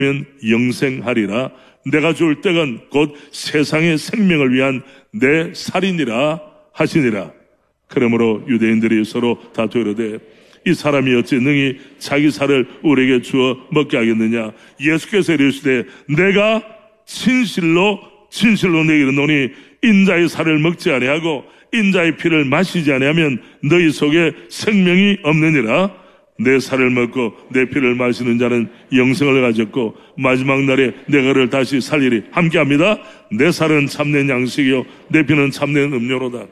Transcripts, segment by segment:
영생하리라. 내가 줄 떡은 곧 세상의 생명을 위한 내 살이니라 하시니라. 그러므로 유대인들이 서로 다투이르되 이 사람이 어찌 능히 자기 살을 우리에게 주어 먹게 하겠느냐. 예수께서 이르시되 내가 진실로 내게 이르노니 인자의 살을 먹지 아니하고 인자의 피를 마시지 아니하면 너희 속에 생명이 없느니라. 내 살을 먹고 내 피를 마시는 자는 영생을 가졌고 마지막 날에 내 그를 다시 살리리. 함께합니다. 내 살은 참된 양식이요 내 피는 참된 음료로다.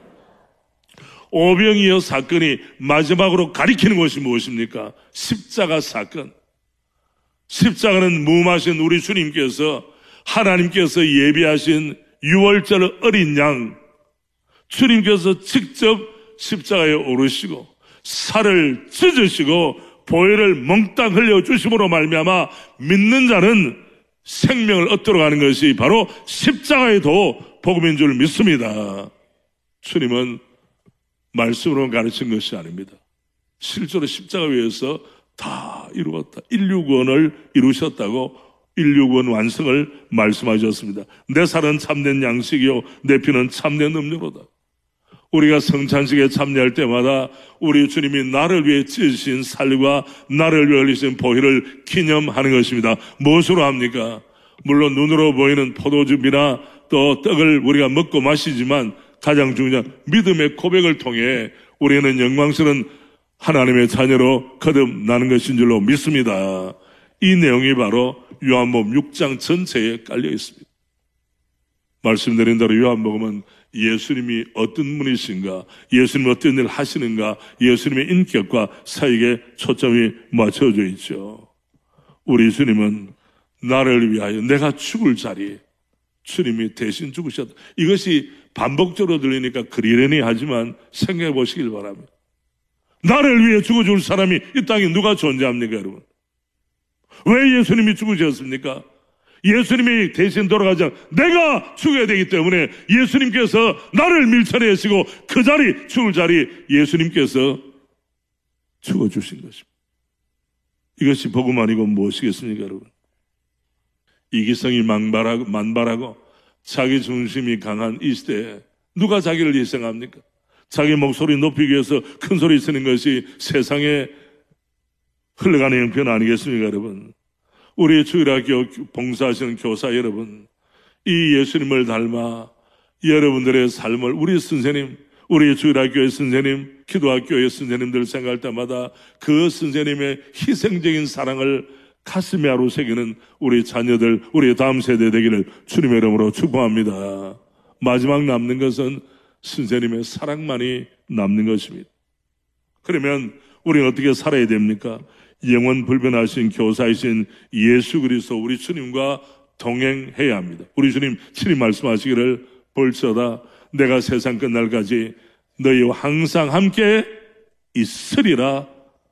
오병이어 사건이 마지막으로 가리키는 것이 무엇입니까? 십자가 사건. 십자가는 무음하신 우리 주님께서 하나님께서 예비하신 유월절 어린 양, 주님께서 직접 십자가에 오르시고 살을 찢으시고 보혈을 몽땅 흘려주심으로 말미암아 믿는 자는 생명을 얻도록 하는 것이 바로 십자가의 도 복음인 줄 믿습니다. 주님은 말씀으로 가르친 것이 아닙니다. 실제로 십자가 위에서 다 이루었다. 인류 구원을 이루셨다고 인류 구원 완성을 말씀하셨습니다. 내 살은 참된 양식이요 내 피는 참된 음료로다. 우리가 성찬식에 참여할 때마다 우리 주님이 나를 위해 찢으신 살과 나를 위해 흘리신 보혈을 기념하는 것입니다. 무엇으로 합니까? 물론 눈으로 보이는 포도즙이나 또 떡을 우리가 먹고 마시지만 가장 중요한 믿음의 고백을 통해 우리는 영광스러운 하나님의 자녀로 거듭나는 것인 줄로 믿습니다. 이 내용이 바로 요한복음 6장 전체에 깔려 있습니다. 말씀드린 대로 요한복음은 예수님이 어떤 분이신가, 예수님이 어떤 일을 하시는가, 예수님의 인격과 사역에 초점이 맞춰져 있죠. 우리 주님은 나를 위하여 내가 죽을 자리 주님이 대신 죽으셨다. 이것이 반복적으로 들리니까 그리려니 하지만 생각해 보시길 바랍니다. 나를 위해 죽어줄 사람이 이 땅에 누가 존재합니까, 여러분? 왜 예수님이 죽으셨습니까? 예수님이 대신 돌아가자 내가 죽어야 되기 때문에 예수님께서 나를 밀천해 하시고 그 자리, 죽을 자리 예수님께서 죽어주신 것입니다. 이것이 복음 아니고 무엇이겠습니까, 여러분? 이기성이 만발하고 자기 중심이 강한 이 시대에 누가 자기를 희생합니까? 자기 목소리 높이기 위해서 큰 소리 쓰는 것이 세상에 흘러가는 형편 아니겠습니까, 여러분? 우리 주일학교 봉사하시는 교사 여러분, 이 예수님을 닮아 여러분들의 삶을 우리 선생님, 우리 주일학교의 선생님, 기도학교의 선생님들 생각할 때마다 그 선생님의 희생적인 사랑을 가슴에 하루 새기는 우리 자녀들, 우리 다음 세대 되기를 주님의 이름으로 축복합니다. 마지막 남는 것은 선생님의 사랑만이 남는 것입니다. 그러면 우리는 어떻게 살아야 됩니까? 영원 불변하신 교사이신 예수 그리스도 우리 주님과 동행해야 합니다. 우리 주님 친히 말씀하시기를 볼지어다 내가 세상 끝날까지 너희와 항상 함께 있으리라.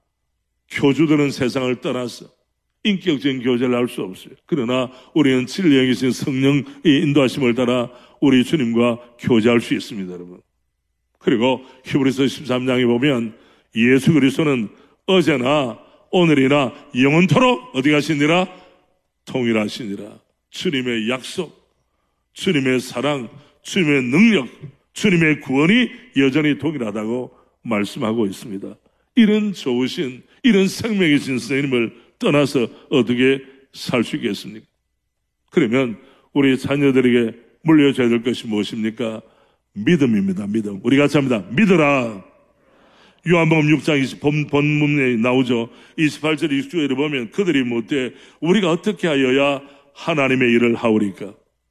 교주들은 세상을 떠나서 인격적인 교제를 할 수 없어요. 그러나 우리는 진리에 계신 성령의 인도하심을 따라 우리 주님과 교제할 수 있습니다, 여러분. 그리고 히브리서 13장에 보면 예수 그리스도는 어제나 오늘이나 영원토록 어디 가시니라? 통일하시니라. 주님의 약속, 주님의 사랑, 주님의 능력, 주님의 구원이 여전히 동일하다고 말씀하고 있습니다. 이런 좋으신, 이런 생명이신 선생님을 떠나서 어떻게 살 수 있겠습니까? 그러면 우리 자녀들에게 물려줘야 될 것이 무엇입니까? 믿음입니다. 믿음. 우리 같이 합니다. 믿으라. 요한복음 6장 본문에 나오죠. 28절 29절에 보면 그들이 묻되 우리가 어떻게 하여야 하나님의 일을 하오리까?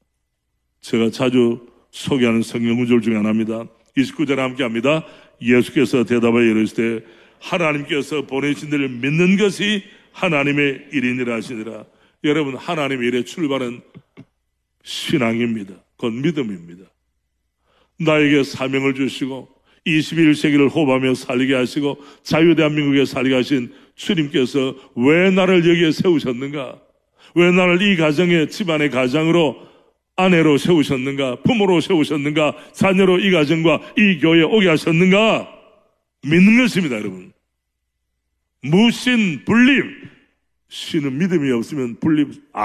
제가 자주 소개하는 성경 구절 중에 하나입니다. 29절에 함께 합니다. 예수께서 대답하여 이르시되 하나님께서 보내신 이를 믿는 것이 하나님의 일이니라 하시니라. 여러분, 하나님의 일의 출발은 신앙입니다. 곧 믿음입니다. 나에게 사명을 주시고 21세기를 호흡하며 살게 하시고 자유대한민국에 살게 하신 주님께서 왜 나를 여기에 세우셨는가? 왜 나를 이 가정의 집안의 가장으로 아내로 세우셨는가? 부모로 세우셨는가? 자녀로 이 가정과 이 교회에 오게 하셨는가? 믿는 것입니다, 여러분. 무신 분립 신은 믿음이 없으면 분립